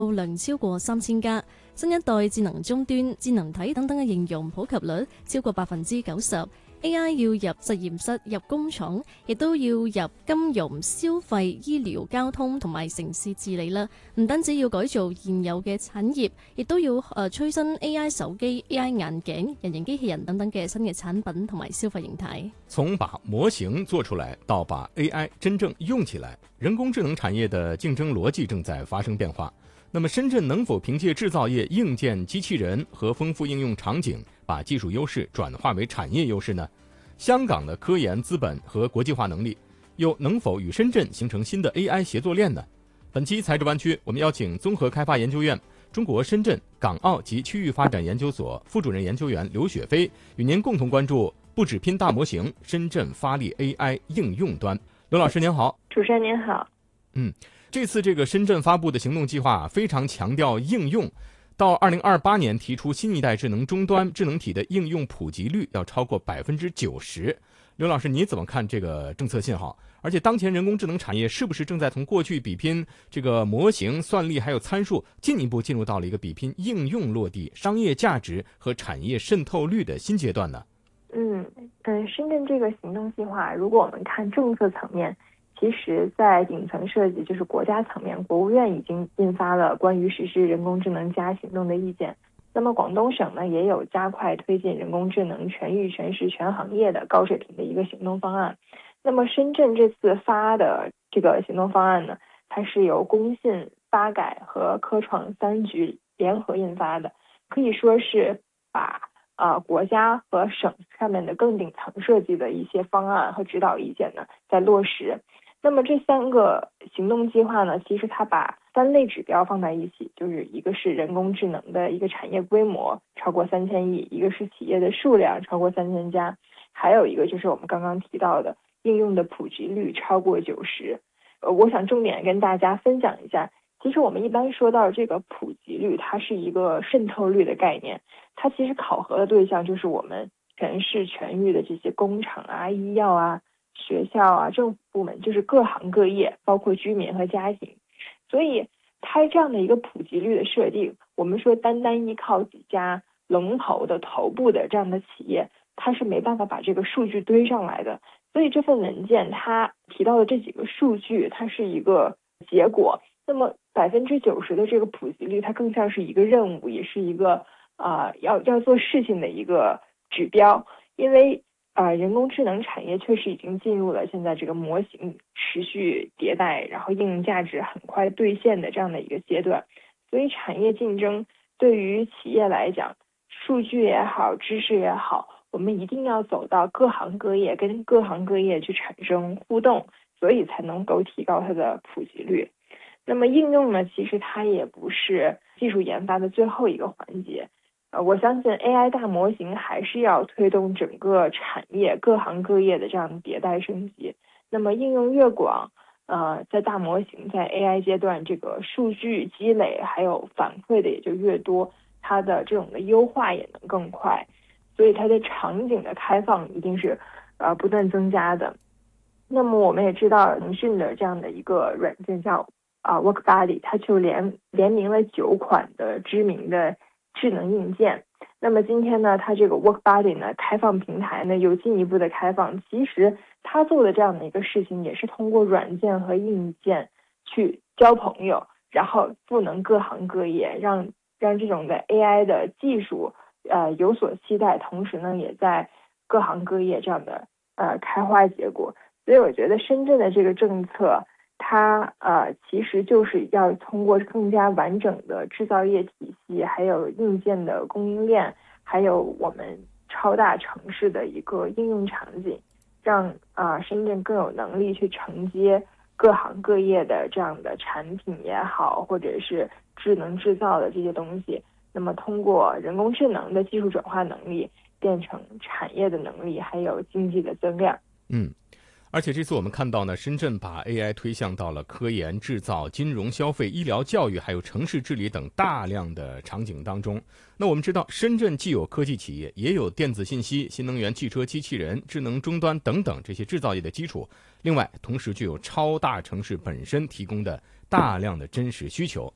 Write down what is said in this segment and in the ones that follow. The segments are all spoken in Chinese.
數量超過3000家，新一代智能終端、智能體等等嘅應用普及率超過90%。AI 要入實驗室、入工廠，亦都要入金融、消費、醫療、交通同埋城市治理啦。唔單止要改造現有嘅產業，亦都要催生 AI 手機、AI 眼鏡、人形機器人等等嘅新嘅產品同埋消費形態。 從把模型做出來到把 AI 真正用起來，人工智能產業的競爭邏輯正在發生變化。那麼深圳能否憑借製造業硬件機器人和豐富應用場景，把技術優勢轉化為產業優勢呢？香港的科研資本和國際化能力又能否與深圳形成新的 AI 協作鏈呢？本期財智灣區，我們邀請綜合開發研究院中國深圳港澳及區域發展研究所副主任研究員劉雪飛，與您共同關注不只拼大模型，深圳發力 AI 應用端。劉老師您好。 主持人您好。 這次這個深圳發布的行動計劃非常強調應用，到2028年提出新一代智能終端智能體的應用普及率要超過90%。劉老師，你怎麼看這個政策信號？而且當前人工智能產業是不是正在從過去比拼這個模型、算力還有參數，進一步進入到了一個比拼應用落地、商業價值和產業滲透率的新階段呢？ 深圳這個行動計劃，如果我們看政策層面，其實在頂層設計，就是國家層面，國務院已經印發了關於實施人工智能+行動的意見。那麼廣東省呢，也有加快推進人工智能全域全時全行業的高水平的一個行動方案。那麼深圳這次發的這個行動方案呢，它是由工信、發改和科創3局聯合印發的，可以說是把國家和省上面的更頂層設計的一些方案和指導意見呢，在落實。那麼這3個行動計劃呢，其實它把3類指標放在一起，就是一個是人工智能的一個產業規模超過3000億，一個是企業的數量超過3000家，還有一個就是我們剛剛提到的應用的普及率超過90%。我想重點跟大家分享一下，其實我們一般說到這個普及率，它是一個滲透率的概念，它其實考核的對象就是我們全市全域的這些工廠啊、醫藥啊、學校啊、政府部門，就是各行各業，包括居民和家庭。所以它這樣的一個普及率的設定，我們說單單依靠幾家龍頭的頭部的這樣的企業，它是沒辦法把這個數據堆上來的。所以這份文件它提到的這幾個數據，它是一個結果。那麼90%的這個普及率，它更像是一個任務，也是一個要做事情的一個指標。因為人工智能產業確實已經進入了現在這個模型持續迭代，然後應用價值很快兌現的這樣的一個階段。所以產業競爭對於企業來講，數據也好，知識也好，我們一定要走到各行各業，跟各行各業去產生互動，所以才能夠提高它的普及率。那麼應用呢，其實它也不是技術研發的最後一個環節。我相信 AI 大模型還是要推動整個產業各行各業的這樣迭代升級。那麼應用越廣，在大模型在 AI 階段，這個數據積累還有反饋的也就越多，它的這種的優化也能更快。所以它的場景的開放一定是不斷增加的。那麼我們也知道騰訊的這樣的一個軟件叫WorkBuddy，它就聯名了9款的知名的智能硬件。那麼今天呢，它這個 WorkBuddy 呢開放平台呢有進一步的開放。其實它做的這樣的一個事情，也是通過軟件和硬件去交朋友，然後賦能各行各業，讓這種的 AI 的技術有所期待，同時呢也在各行各業這樣的開花結果。所以我覺得深圳的這個政策，它其實就是要通過更加完整的製造業體系，還有硬件的供應鏈，還有我們超大城市的一個應用場景，讓深圳更有能力去承接各行各業的這樣的產品也好，或者是智能製造的這些東西，那麼通過人工智能的技術轉化能力，變成產業的能力，還有經濟的增量。 而且這次我們看到呢，深圳把 AI 推向到了科研、製造、金融、消費、醫療、教育，還有城市治理等大量的場景當中。那我們知道，深圳既有科技企業，也有電子信息、新能源汽車、機器人、智能終端等等這些製造業的基礎。另外，同時具有超大城市本身提供的大量的真實需求。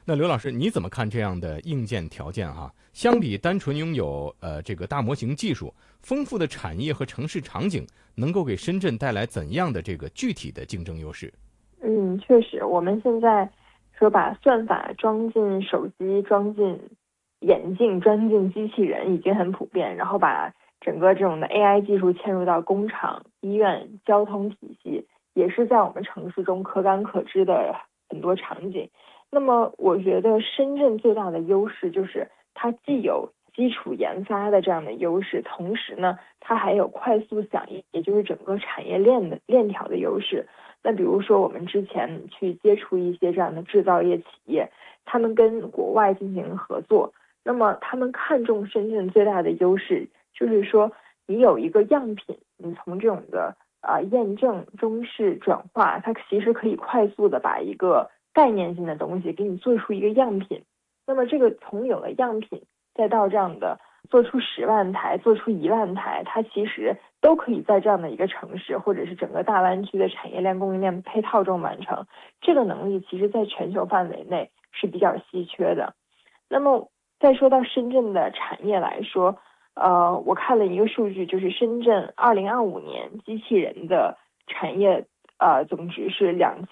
那刘老师，你怎么看这样的硬件条件哈？相比单纯拥有这个大模型技术，丰富的产业和城市场景，能够给深圳带来怎样的这个具体的竞争优势？ 确实，我们现在说把算法装进手机、装进眼镜、装进机器人已经很普遍，然后把整个这种的 AI 技术嵌入到工厂、医院、交通体系，也是在我们城市中可感可知的很多场景。那么我觉得深圳最大的优势就是它既有基础研发的这样的优势，同时呢，它还有快速响应，也就是整个产业链条的优势。那比如说我们之前去接触一些这样的制造业企业，他们跟国外进行合作，那么他们看重深圳最大的优势就是说，你有一个样品，你从这种的验证、中试、转化，它其实可以快速的把一个概念性的东西给你做出一个样品。那么这个从有了样品，再到这样的做出10万台、做出1万台，它其实都可以在这样的一个城市或者是整个大湾区的产业链、供应链配套中完成。这个能力其实在全球范围内是比较稀缺的。那么再说到深圳的产业来说，我看了一个数据，就是深圳2025年机器人的产业总值是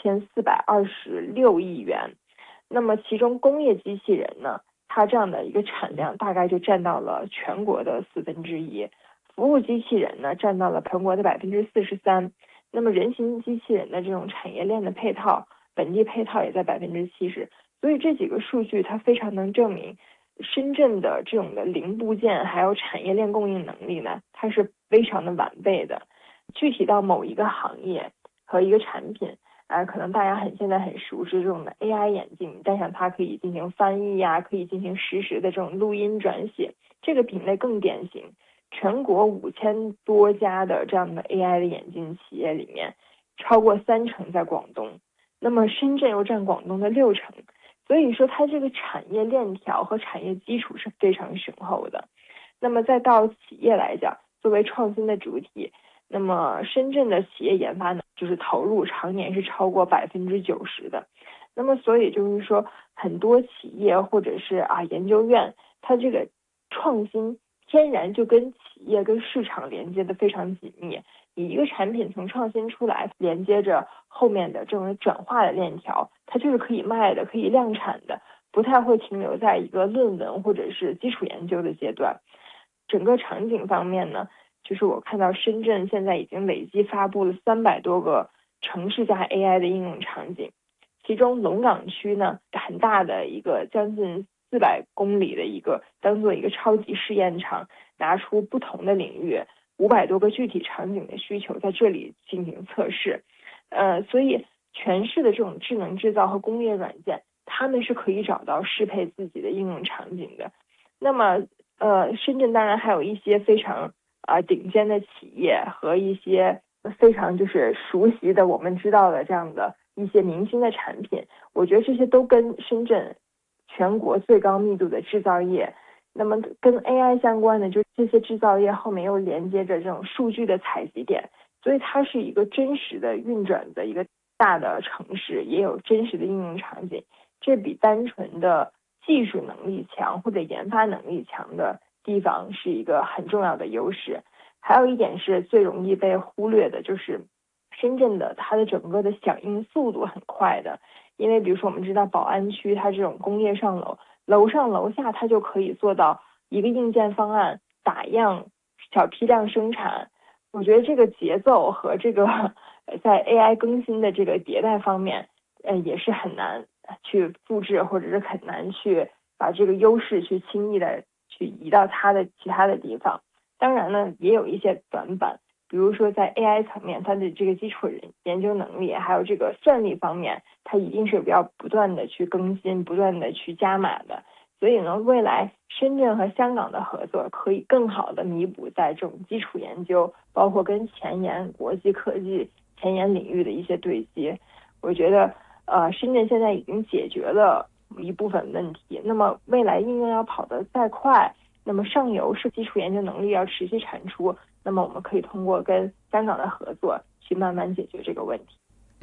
2426亿元。那么其中工业机器人呢，它这样的一个产量大概就占到了全国的1/4，服务机器人呢占到了全国的43%。那么人形机器人的这种产业链的配套，本地配套也在70%。所以这几个数据它非常能证明深圳的这种的零部件还有产业链供应能力呢，它是非常的完备的。具体到某一个行业和一个产品，可能大家现在很熟知这种的 AI 眼镜，但想它可以进行翻译呀，可以进行实时的这种录音转写，这个品类更典型。全国5000多家的这样的 AI 的眼镜企业里面，超过30%在广东，那么深圳又占广东的60%。所以说它这个产业链条和产业基础是非常雄厚的。那么再到企业来讲，作为创新的主体，那么深圳的企业研发呢，就是投入常年是超过90%的。那么所以就是说，很多企业或者是研究院，它这个创新天然就跟企业跟市场连接的非常紧密。你一个产品从创新出来，连接着后面的这种转化的链条，它就是可以卖的，可以量产的，不太会停留在一个论文或者是基础研究的阶段。整个场景方面呢，就是我看到深圳现在已经累计发布了300多个城市加 AI 的应用场景，其中龙岗区呢，很大的一个将近400公里的一个当做一个超级试验场，拿出不同的领域500多个具体场景的需求在这里进行测试。所以全市的这种智能制造和工业软件，他们是可以找到适配自己的应用场景的。那么深圳当然还有一些非常顶尖的企业和一些非常就是熟悉的我们知道的这样的一些明星的产品，我觉得这些都跟深圳全国最高密度的制造业，那么跟 AI 相关的，就这些制造业后面又连接着这种数据的采集点，所以它是一个真实的运转的一个大的城市，也有真实的应用场景。这比单纯的技术能力强或者研发能力强的地方是一个很重要的优势。还有一点是最容易被忽略的，就是深圳的它的整个的响应速度很快的。因为比如说我们知道宝安区它这种工业上楼，楼上楼下它就可以做到一个硬件方案打样小批量生产。我觉得这个节奏和这个在 AI 更新的这个迭代方面也是很难去复制，或者是很难去把这个优势去轻易的去移到它的其他的地方。当然呢，也有一些短板，比如说在 AI 层面，它的这个基础研究能力，还有这个算力方面，它一定是要不断的去更新，不断的去加码的。所以呢，未来深圳和香港的合作可以更好的弥补在这种基础研究，包括跟前沿国际科技前沿领域的一些对接。我觉得深圳现在已经解决了一部分问题，那么未来应用要跑得再快，那么上游是基础研究能力要持续产出，那么我们可以通过跟香港的合作去慢慢解决这个问题。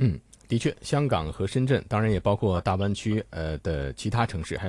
的确，香港和深圳，当然也包括大湾区的其他城市，还有